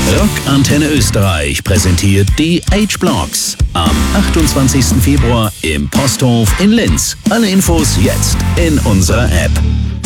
Rock Antenne Österreich präsentiert die H-Blocks am 28. Februar im Posthof in Linz. Alle Infos jetzt in unserer App.